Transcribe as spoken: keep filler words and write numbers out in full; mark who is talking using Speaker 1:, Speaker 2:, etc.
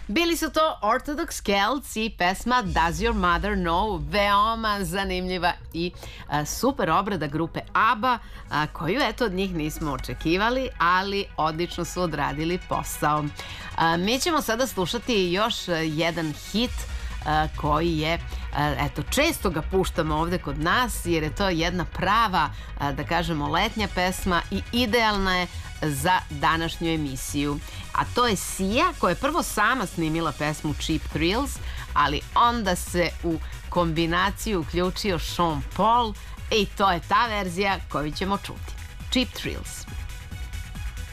Speaker 1: Bili su to Orthodox Celts i pesma Does Your Mother Know, veoma zanimljiva i a, super obrada grupe ABBA, a, koju eto od njih nismo očekivali, ali odlično su odradili posao. A, mi ćemo sada slušati još jedan hit a, koji je, a, eto, često ga puštamo ovde kod nas jer je to jedna prava, a, da kažemo, letnja pesma i idealna je za današnju emisiju. A to je Sia, koja je prvo sama snimila pesmu Cheap Thrills, ali onda se u kombinaciju uključio Sean Paul i to je ta verzija koju ćemo čuti. Cheap Thrills.